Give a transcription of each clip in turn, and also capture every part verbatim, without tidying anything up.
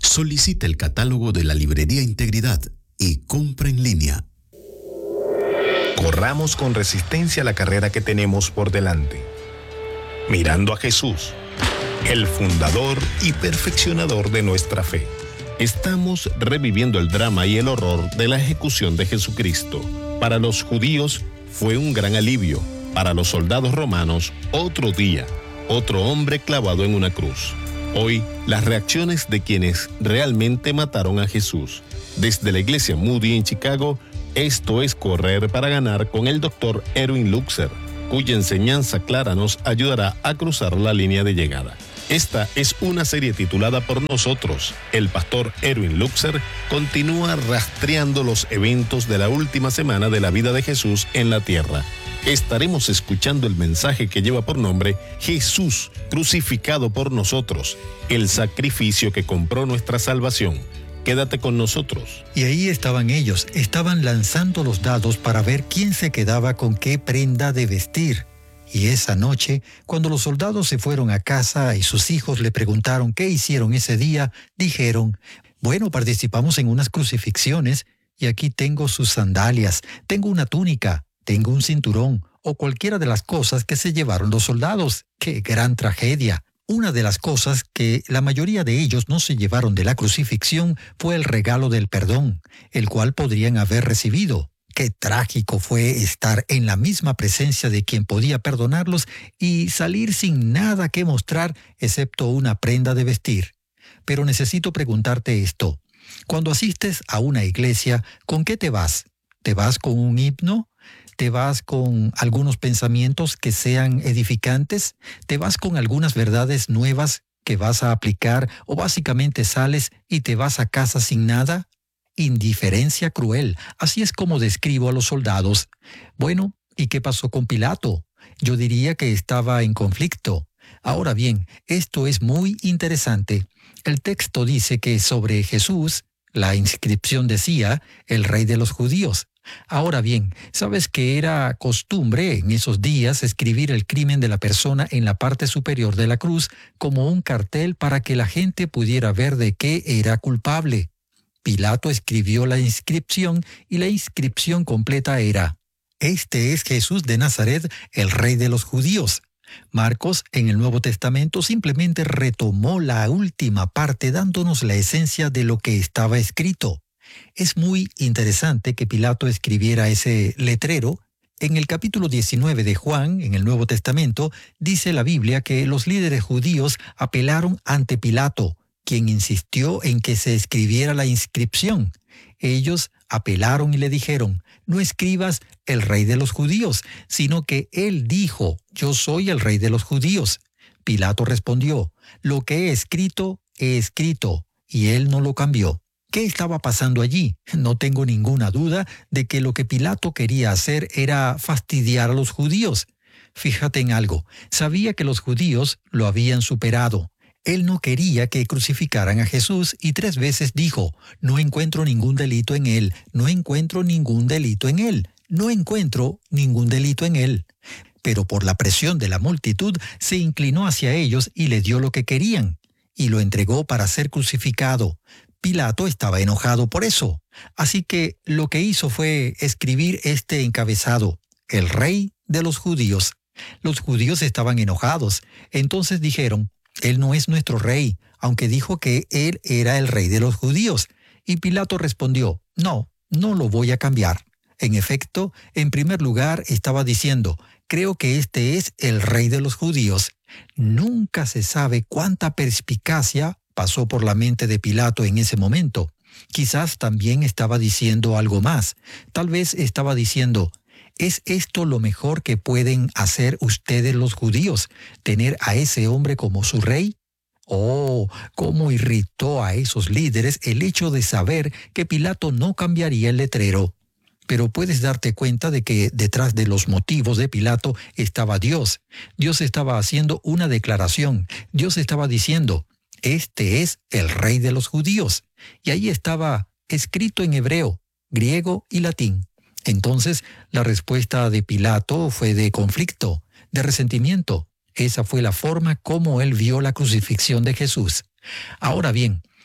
Solicita el catálogo de la Librería Integridad y compra en línea. Corramos con resistencia la carrera que tenemos por delante, mirando a Jesús, el fundador y perfeccionador de nuestra fe. Estamos reviviendo el drama y el horror de la ejecución de Jesucristo. Para los judíos fue un gran alivio. Para los soldados romanos, otro día, otro hombre clavado en una cruz. Hoy, las reacciones de quienes realmente mataron a Jesús. Desde la iglesia Moody en Chicago, esto es Correr para Ganar con el doctor Erwin Luxer, cuya enseñanza clara nos ayudará a cruzar la línea de llegada. Esta es una serie titulada por nosotros. El pastor Erwin Luxer continúa rastreando los eventos de la última semana de la vida de Jesús en la tierra. Estaremos escuchando el mensaje que lleva por nombre Jesús, crucificado por nosotros, el sacrificio que compró nuestra salvación. Quédate con nosotros. Y ahí estaban ellos, estaban lanzando los dados para ver quién se quedaba con qué prenda de vestir. Y esa noche, cuando los soldados se fueron a casa y sus hijos le preguntaron qué hicieron ese día, dijeron, bueno, participamos en unas crucifixiones y aquí tengo sus sandalias, tengo una túnica, tengo un cinturón o cualquiera de las cosas que se llevaron los soldados. ¡Qué gran tragedia! Una de las cosas que la mayoría de ellos no se llevaron de la crucifixión fue el regalo del perdón, el cual podrían haber recibido. Qué trágico fue estar en la misma presencia de quien podía perdonarlos y salir sin nada que mostrar excepto una prenda de vestir. Pero necesito preguntarte esto. Cuando asistes a una iglesia, ¿con qué te vas? ¿Te vas con un himno? ¿Te vas con algunos pensamientos que sean edificantes? ¿Te vas con algunas verdades nuevas que vas a aplicar o básicamente sales y te vas a casa sin nada? Indiferencia cruel, así es como describo a los soldados. Bueno, ¿y qué pasó con Pilato? Yo diría que estaba en conflicto. Ahora bien, esto es muy interesante. El texto dice que sobre Jesús, la inscripción decía, el rey de los judíos. Ahora bien, ¿sabes que era costumbre en esos días escribir el crimen de la persona en la parte superior de la cruz como un cartel para que la gente pudiera ver de qué era culpable? Pilato escribió la inscripción y la inscripción completa era: Este es Jesús de Nazaret, el rey de los judíos. Marcos, en el Nuevo Testamento, simplemente retomó la última parte dándonos la esencia de lo que estaba escrito. Es muy interesante que Pilato escribiera ese letrero. En el capítulo diecinueve de Juan, en el Nuevo Testamento, dice la Biblia que los líderes judíos apelaron ante Pilato, quien insistió en que se escribiera la inscripción. Ellos apelaron y le dijeron, no escribas el rey de los judíos, sino que él dijo, yo soy el rey de los judíos. Pilato respondió, lo que he escrito, he escrito, y él no lo cambió. ¿Qué estaba pasando allí? No tengo ninguna duda de que lo que Pilato quería hacer era fastidiar a los judíos. Fíjate en algo, sabía que los judíos lo habían superado. Él no quería que crucificaran a Jesús y tres veces dijo, no encuentro ningún delito en él, no encuentro ningún delito en él, no encuentro ningún delito en él. Pero por la presión de la multitud se inclinó hacia ellos y le dio lo que querían, y lo entregó para ser crucificado. Pilato estaba enojado por eso, así que lo que hizo fue escribir este encabezado, el rey de los judíos. Los judíos estaban enojados, entonces dijeron, él no es nuestro rey, aunque dijo que él era el rey de los judíos. Y Pilato respondió, no, no lo voy a cambiar. En efecto, en primer lugar estaba diciendo, creo que este es el rey de los judíos. Nunca se sabe cuánta perspicacia pasó por la mente de Pilato en ese momento. Quizás también estaba diciendo algo más. Tal vez estaba diciendo, ¿es esto lo mejor que pueden hacer ustedes los judíos? ¿Tener a ese hombre como su rey? Oh, cómo irritó a esos líderes el hecho de saber que Pilato no cambiaría el letrero. Pero puedes darte cuenta de que detrás de los motivos de Pilato estaba Dios. Dios estaba haciendo una declaración. Dios estaba diciendo, este es el rey de los judíos. Y ahí estaba escrito en hebreo, griego y latín. Entonces, la respuesta de Pilato fue de conflicto, de resentimiento. Esa fue la forma como él vio la crucifixión de Jesús. Ahora bien,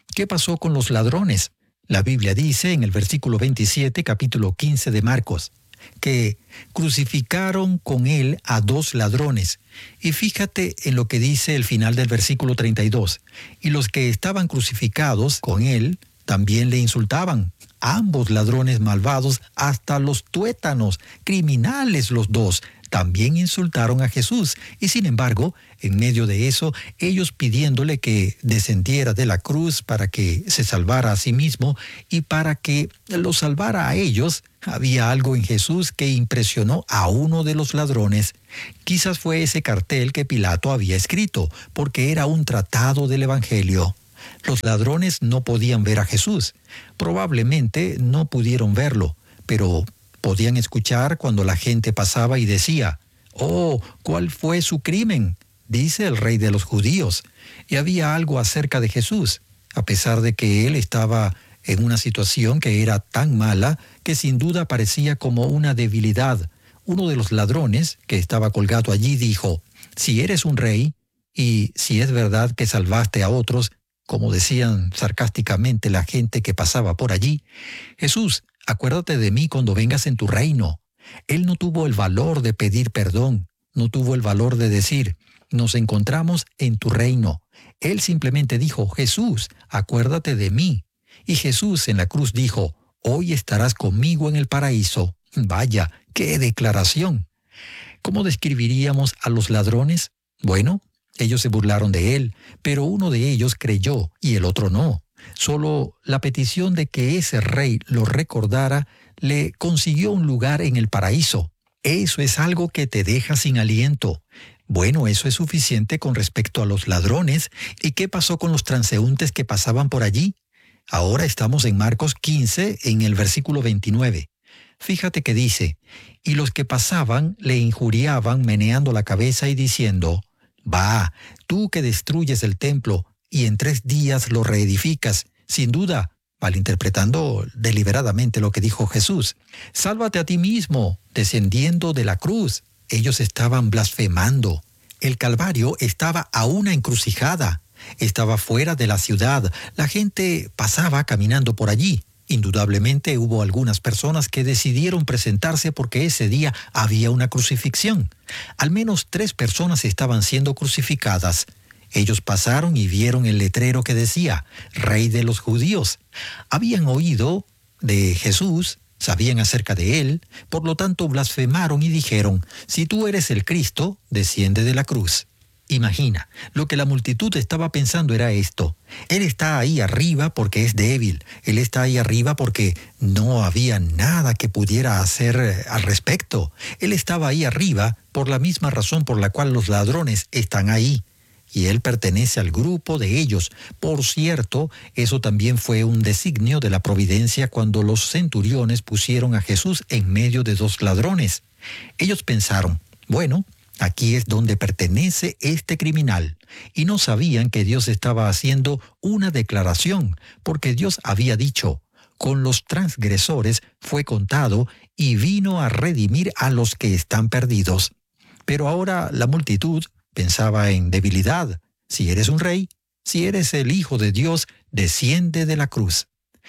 ¿Qué pasó con los ladrones? La Biblia dice en el versículo veintisiete, capítulo quince de Marcos, que crucificaron con él a dos ladrones. Y fíjate en lo que dice el final del versículo treinta y dos. Y los que estaban crucificados con él también le insultaban. Ambos ladrones malvados, hasta los tuétanos, criminales los dos, también insultaron a Jesús. Y sin embargo, en medio de eso, ellos pidiéndole que descendiera de la cruz para que se salvara a sí mismo y para que los salvara a ellos, había algo en Jesús que impresionó a uno de los ladrones. Quizás fue ese cartel que Pilato había escrito, porque era un tratado del Evangelio. Los ladrones no podían ver a Jesús. Probablemente no pudieron verlo, pero podían escuchar cuando la gente pasaba y decía, «Oh, ¿cuál fue su crimen?», dice el rey de los judíos. Y había algo acerca de Jesús, a pesar de que él estaba en una situación que era tan mala que sin duda parecía como una debilidad. Uno de los ladrones que estaba colgado allí dijo, «Si eres un rey, y si es verdad que salvaste a otros», como decían sarcásticamente la gente que pasaba por allí, «Jesús, acuérdate de mí cuando vengas en tu reino». Él no tuvo el valor de pedir perdón, no tuvo el valor de decir, «Nos encontramos en tu reino». Él simplemente dijo, «Jesús, acuérdate de mí». Y Jesús en la cruz dijo, «Hoy estarás conmigo en el paraíso». Vaya, ¡qué declaración! ¿Cómo describiríamos a los ladrones? Bueno, ellos se burlaron de él, pero uno de ellos creyó y el otro no. Solo la petición de que ese rey lo recordara le consiguió un lugar en el paraíso. Eso es algo que te deja sin aliento. Bueno, eso es suficiente con respecto a los ladrones. ¿Y qué pasó con los transeúntes que pasaban por allí? Ahora estamos en Marcos quince, en el versículo veintinueve. Fíjate que dice, «Y los que pasaban le injuriaban meneando la cabeza y diciendo, «Va, tú que destruyes el templo y en tres días lo reedificas», sin duda, malinterpretando deliberadamente lo que dijo Jesús. «Sálvate a ti mismo, descendiendo de la cruz». Ellos estaban blasfemando. El Calvario estaba a una encrucijada. Estaba fuera de la ciudad. La gente pasaba caminando por allí. Indudablemente hubo algunas personas que decidieron presentarse porque ese día había una crucifixión. Al menos tres personas estaban siendo crucificadas. Ellos pasaron y vieron el letrero que decía, «Rey de los judíos». Habían oído de Jesús, sabían acerca de él, por lo tanto blasfemaron y dijeron, «Si tú eres el Cristo, desciende de la cruz». Imagina, lo que la multitud estaba pensando era esto. Él está ahí arriba porque es débil. Él está ahí arriba porque no había nada que pudiera hacer al respecto. Él estaba ahí arriba por la misma razón por la cual los ladrones están ahí. Y él pertenece al grupo de ellos. Por cierto, eso también fue un designio de la providencia cuando los centuriones pusieron a Jesús en medio de dos ladrones. Ellos pensaron, bueno, aquí es donde pertenece este criminal. Y no sabían que Dios estaba haciendo una declaración, porque Dios había dicho, con los transgresores fue contado y vino a redimir a los que están perdidos. Pero ahora la multitud pensaba en debilidad. Si eres un rey, si eres el Hijo de Dios, desciende de la cruz.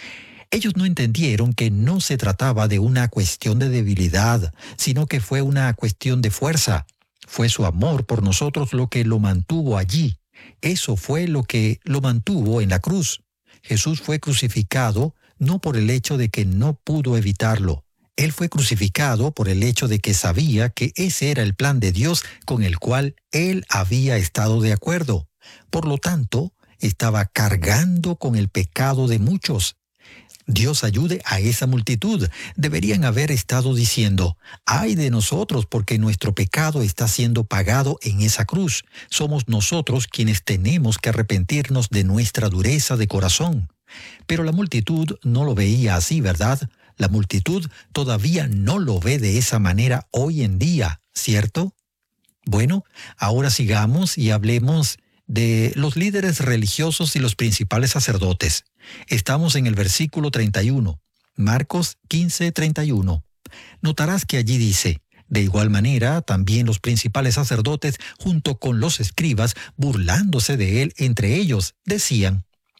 Ellos no entendieron que no se trataba de una cuestión de debilidad, sino que fue una cuestión de fuerza. Fue su amor por nosotros lo que lo mantuvo allí. Eso fue lo que lo mantuvo en la cruz. Jesús fue crucificado no por el hecho de que no pudo evitarlo. Él fue crucificado por el hecho de que sabía que ese era el plan de Dios con el cual él había estado de acuerdo. Por lo tanto, estaba cargando con el pecado de muchos. Dios ayude a esa multitud. Deberían haber estado diciendo, «Ay de nosotros porque nuestro pecado está siendo pagado en esa cruz. Somos nosotros quienes tenemos que arrepentirnos de nuestra dureza de corazón». Pero la multitud no lo veía así, ¿verdad? La multitud todavía no lo ve de esa manera hoy en día, ¿cierto? Bueno, ahora sigamos y hablemos de los líderes religiosos y los principales sacerdotes. Estamos en el versículo treinta y uno, Marcos quince, treinta y uno. Notarás que allí dice, «De igual manera, también los principales sacerdotes, junto con los escribas, burlándose de él entre ellos, decían,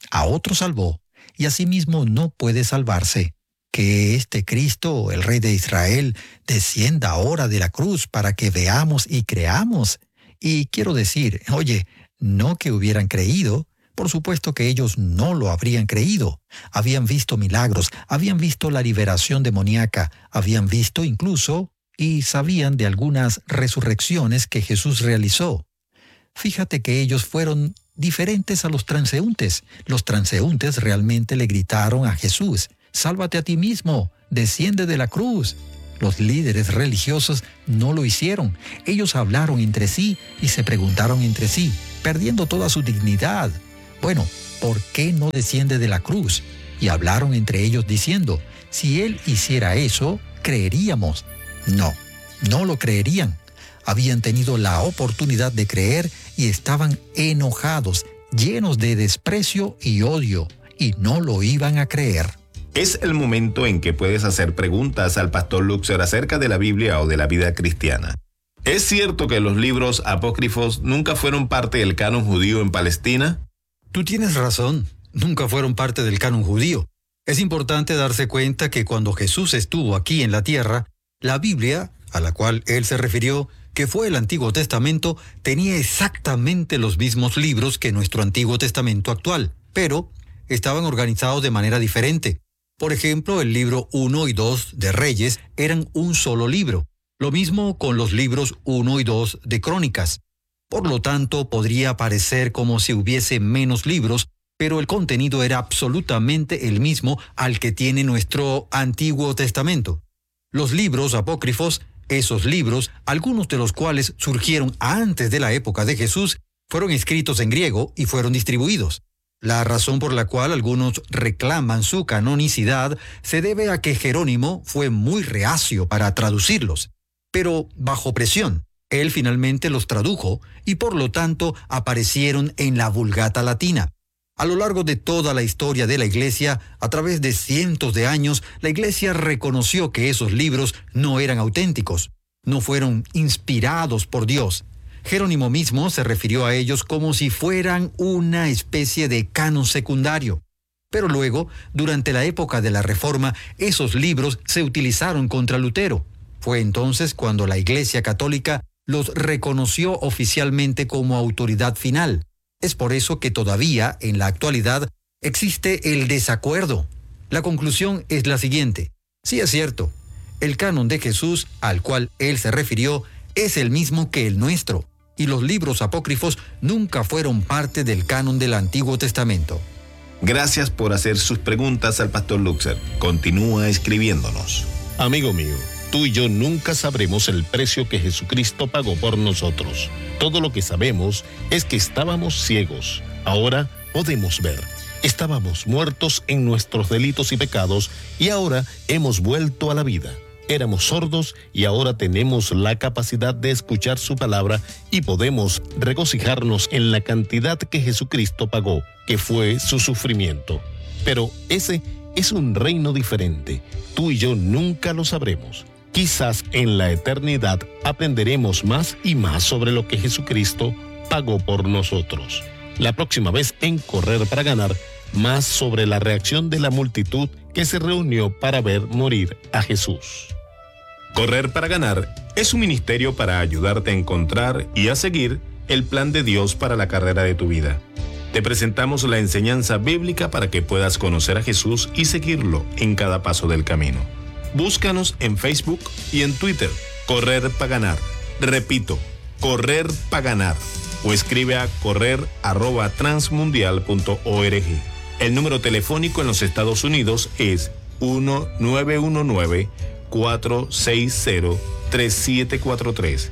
a otros salvó, y asimismo no puede salvarse. Que este Cristo, el Rey de Israel, descienda ahora de la cruz para que veamos y creamos. Y quiero decir, oye, no que hubieran creído, por supuesto que ellos no lo habrían creído. Habían visto milagros, habían visto la liberación demoníaca, habían visto incluso y sabían de algunas resurrecciones que Jesús realizó. Fíjate que ellos fueron diferentes a los transeúntes. Los transeúntes realmente le gritaron a Jesús: «Sálvate a ti mismo, desciende de la cruz». Los líderes religiosos no lo hicieron. Ellos hablaron entre sí y se preguntaron entre sí, perdiendo toda su dignidad: «Bueno, ¿por qué no desciende de la cruz?». Y hablaron entre ellos diciendo: «Si él hiciera eso, creeríamos». No, no lo creerían. Habían tenido la oportunidad de creer y estaban enojados, llenos de desprecio y odio, y no lo iban a creer. Es el momento en que puedes hacer preguntas al pastor Luxer acerca de la Biblia o de la vida cristiana. ¿Es cierto que los libros apócrifos nunca fueron parte del canon judío en Palestina? Tú tienes razón, nunca fueron parte del canon judío. Es importante darse cuenta que cuando Jesús estuvo aquí en la tierra, la Biblia, a la cual él se refirió, que fue el Antiguo Testamento, tenía exactamente los mismos libros que nuestro Antiguo Testamento actual, pero estaban organizados de manera diferente. Por ejemplo, el libro uno y dos de Reyes eran un solo libro. Lo mismo con los libros uno y dos de Crónicas. Por lo tanto, podría parecer como si hubiese menos libros, pero el contenido era absolutamente el mismo al que tiene nuestro Antiguo Testamento. Los libros apócrifos, esos libros, algunos de los cuales surgieron antes de la época de Jesús, fueron escritos en griego y fueron distribuidos. La razón por la cual algunos reclaman su canonicidad se debe a que Jerónimo fue muy reacio para traducirlos, pero bajo presión. Él finalmente los tradujo y por lo tanto aparecieron en la Vulgata Latina. A lo largo de toda la historia de la Iglesia, a través de cientos de años, la Iglesia reconoció que esos libros no eran auténticos, no fueron inspirados por Dios. Jerónimo mismo se refirió a ellos como si fueran una especie de canon secundario. Pero luego, durante la época de la Reforma, esos libros se utilizaron contra Lutero. Fue entonces cuando la Iglesia Católica los reconoció oficialmente como autoridad final. Es por eso que todavía, en la actualidad, existe el desacuerdo. La conclusión es la siguiente: sí es cierto, el canon de Jesús, al cual él se refirió, es el mismo que el nuestro, y los libros apócrifos nunca fueron parte del canon del Antiguo Testamento. Gracias por hacer sus preguntas al pastor Luxer. Continúa escribiéndonos. Amigo mío, tú y yo nunca sabremos el precio que Jesucristo pagó por nosotros. Todo lo que sabemos es que estábamos ciegos. Ahora podemos ver. Estábamos muertos en nuestros delitos y pecados y ahora hemos vuelto a la vida. Éramos sordos y ahora tenemos la capacidad de escuchar su palabra y podemos regocijarnos en la cantidad que Jesucristo pagó, que fue su sufrimiento. Pero ese es un reino diferente. Tú y yo nunca lo sabremos. Quizás en la eternidad aprenderemos más y más sobre lo que Jesucristo pagó por nosotros. La próxima vez en Correr para Ganar, más sobre la reacción de la multitud que se reunió para ver morir a Jesús. Correr para Ganar es un ministerio para ayudarte a encontrar y a seguir el plan de Dios para la carrera de tu vida. Te presentamos la enseñanza bíblica para que puedas conocer a Jesús y seguirlo en cada paso del camino. Búscanos en Facebook y en Twitter, Correr para Ganar. Repito, Correr para Ganar. O escribe a correr arroba transmundial punto org. El número telefónico en los Estados Unidos es uno nueve uno nueve, cuatro seis cero, tres siete cuatro tres.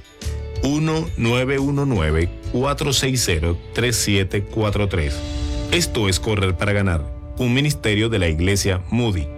uno nueve uno nueve, cuatro seis cero, tres siete cuatro tres. Esto es Correr para Ganar, un ministerio de la Iglesia Moody.